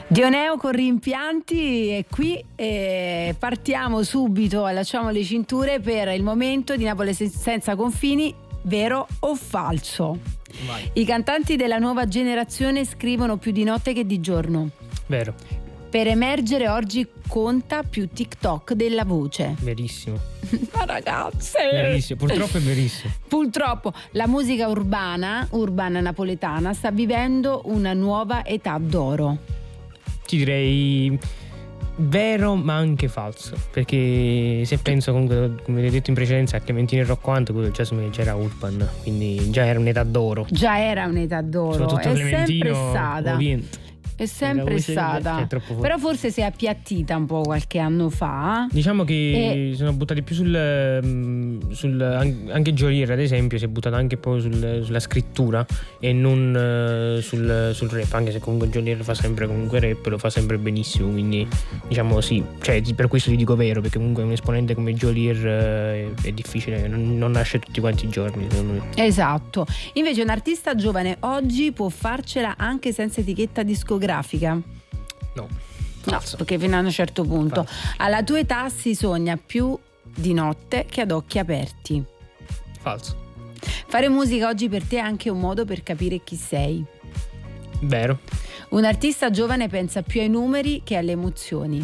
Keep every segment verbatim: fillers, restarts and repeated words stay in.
Dioneo con Rimpianti è qui e partiamo subito, allacciamo le cinture per il momento di Napoli senza confini, vero o falso? Vai. I cantanti della nuova generazione scrivono più di notte che di giorno. Vero. Per emergere oggi conta più TikTok della voce. Verissimo. Ma ragazze! Verissimo, purtroppo è verissimo. Purtroppo la musica urbana, urbana napoletana, sta vivendo una nuova età d'oro. Ti direi vero ma anche falso, perché se penso comunque, come vi ho detto in precedenza, a Clementino e Rocco Hunt, quello già, già era urban, quindi già era un'età d'oro. Già era un'età d'oro, Soprattutto è Clementino, sempre stata. Orient. È sempre stata, però forse si è appiattita un po' qualche anno fa. Diciamo che e... sono buttati più sul, sul anche Geolier ad esempio si è buttato anche poi sul, sulla scrittura e non sul, sul rap, anche se comunque Geolier fa sempre comunque rap, lo fa sempre benissimo, quindi diciamo sì, cioè per questo ti dico vero, perché comunque un esponente come Geolier è, è difficile, non, non nasce tutti quanti i giorni secondo me. Esatto. Invece un artista giovane oggi può farcela anche senza etichetta discografica. Grafica? No, falso. No, perché fino a un certo punto falso. Alla tua età si sogna più di notte che ad occhi aperti. Falso. Fare musica oggi per te è anche un modo per capire chi sei. Vero. Un artista giovane pensa più ai numeri che alle emozioni.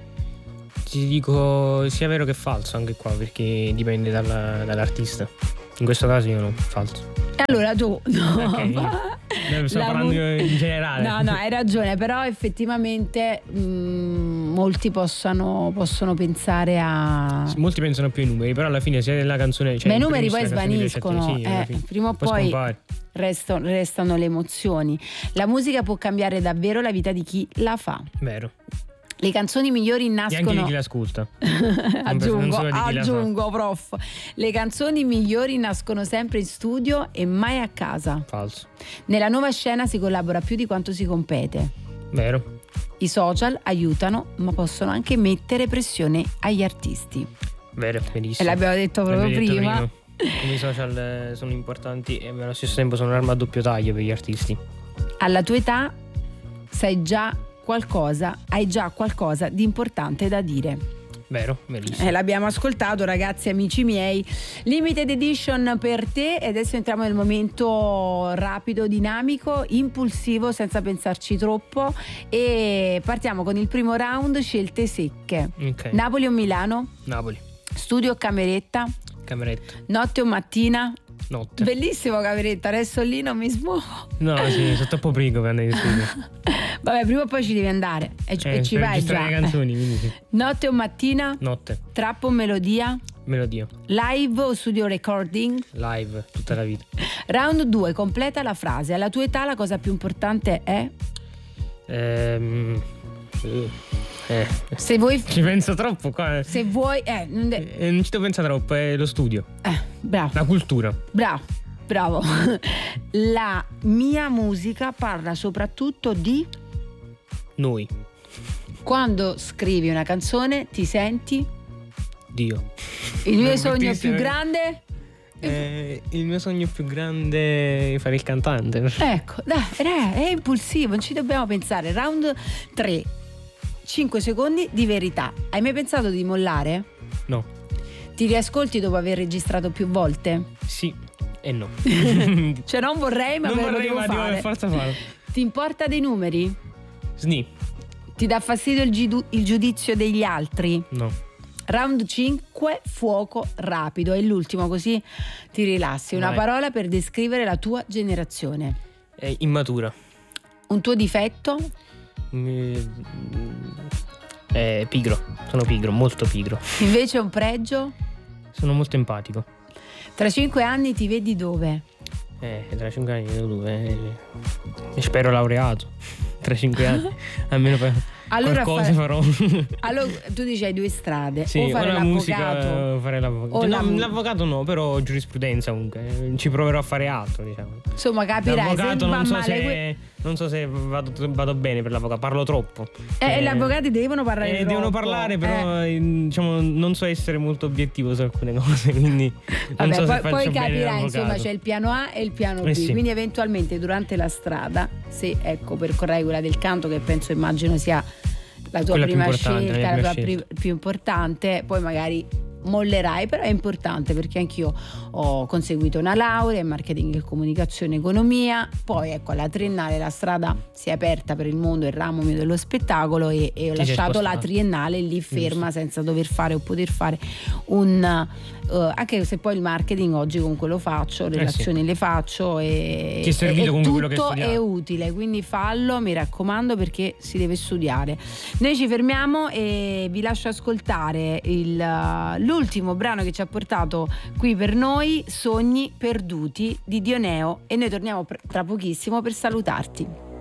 Ti dico sia vero che falso anche qua, perché dipende dalla, dall'artista. In questo caso io no, falso. E allora tu no, okay. ma sto parlando mu- in generale. No, no, hai ragione, però effettivamente mh, molti possano, possono pensare a... Molti pensano più ai numeri, però alla fine sia nella canzone... Cioè ma i numeri poi svaniscono, sì, eh, prima o poi restano, restano le emozioni. La musica può cambiare davvero la vita di chi la fa. Vero. Le canzoni migliori nascono... E anche di chi l'ascolta. aggiungo, aggiungo prof. Le canzoni migliori nascono sempre in studio e mai a casa. Falso. Nella nuova scena si collabora più di quanto si compete. Vero. I social aiutano, ma possono anche mettere pressione agli artisti. Vero, verissimo. E l'abbiamo detto proprio l'abbiamo prima. Detto prima. Come i social sono importanti e allo stesso tempo sono un'arma a doppio taglio per gli artisti. Alla tua età sai già qualcosa, hai già qualcosa di importante da dire. Vero, verissimo. Eh, l'abbiamo ascoltato, ragazzi, amici miei. Limited edition per te, e adesso entriamo nel momento rapido, dinamico, impulsivo, senza pensarci troppo, e partiamo con il primo round, scelte secche. Okay. Napoli o Milano? Napoli. Studio o cameretta? Cameretta. Notte o mattina? Notte. Bellissimo cameretta, adesso lì non mi smuovo. No, sì, sono troppo prigo per andare in studio. Vabbè, prima o poi ci devi andare e, eh, e ci vai già. Le canzoni, quindi sì. Notte o mattina? Notte. Trap o melodia? Melodia. Live o studio recording? Live, tutta la vita. Round due, completa la frase. Alla tua età la cosa più importante è? Ehm... Eh. Se vuoi ci penso troppo qua. Se vuoi eh, non, de- eh, non ci devo pensare troppo, è lo studio. Eh, bravo. La cultura. Bravo, bravo. La mia musica parla soprattutto di noi. Quando scrivi una canzone ti senti? Dio. Il mio sogno più grande? Eh, il mio sogno più grande è fare il cantante. Ecco, dai, è impulsivo, non ci dobbiamo pensare. Round tre. cinque secondi di verità. Hai mai pensato di mollare? No. Ti riascolti dopo aver registrato più volte? Sì e no. Cioè non vorrei ma non me vorrei, lo devo ma fare. devo forza farlo. Ti importa dei numeri? Sni. Ti dà fastidio il, giu- il giudizio degli altri? No. Round cinque, fuoco rapido. È l'ultimo, così ti rilassi. Una Vai. parola per descrivere la tua generazione. È immatura. Un tuo difetto? È pigro. Sono pigro, molto pigro. Invece un pregio? Sono molto empatico. Tra cinque anni ti vedi dove? Eh, tra cinque anni dove? Eh, spero laureato. Tra cinque anni. Almeno per... allora qualcosa fare... farò. Allora tu dici hai due strade, sì, o fare la l'avvocato, musica, fare l'avvocato. o No, la... l'avvocato no, però giurisprudenza comunque. Ci proverò a fare altro, diciamo. Insomma, capirai, se va non so male se, que... non so se vado, vado bene per l'avvocato, parlo troppo. Eh, eh, gli avvocati devono parlare eh, troppo. Devono parlare, però eh. diciamo non so essere molto obiettivo su alcune cose, quindi non Vabbè, so poi, se faccio poi bene capirai, l'avvocato. insomma, c'è il piano A e il piano B, Eh sì. quindi eventualmente durante la strada, se ecco percorrai quella del canto, che penso immagino sia la tua Quella prima più importante, scelta, la la prima tua scelta. pri- più importante, poi magari mollerai, però è importante perché anch'io ho conseguito una laurea in marketing e comunicazione economia, poi ecco alla triennale la strada si è aperta per il mondo, il ramo mio dello spettacolo, e, e ho Ti sei lasciato la spostato. triennale lì ferma, Giusto. senza dover fare o poter fare un uh, anche se poi il marketing oggi comunque lo faccio, le Eh relazioni sì. le faccio e, Ti è servito e comunque quello che hai tutto studiato. è utile, quindi fallo, mi raccomando, perché si deve studiare. Noi ci fermiamo e vi lascio ascoltare il, uh, l'ultimo brano che ci ha portato qui per noi, Sogni perduti di Dioneo, e noi torniamo tra pochissimo per salutarti.